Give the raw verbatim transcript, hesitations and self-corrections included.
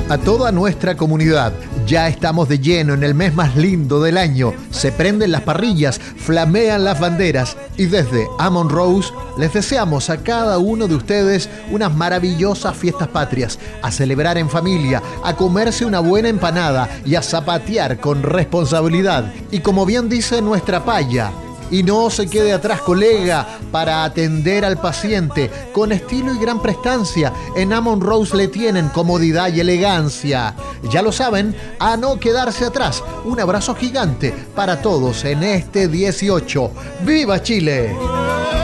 A toda nuestra comunidad, ya estamos de lleno en el mes más lindo del año. Se prenden las parrillas, flamean las banderas y desde Amon Rose les deseamos a cada uno de ustedes unas maravillosas fiestas patrias, a celebrar en familia, a comerse una buena empanada y a zapatear con responsabilidad. Y como bien dice nuestra paya, y no se quede atrás, colega, para atender al paciente con estilo y gran prestancia. En Amon Rose le tienen comodidad y elegancia. Ya lo saben, a no quedarse atrás. Un abrazo gigante para todos en este dieciocho. ¡Viva Chile!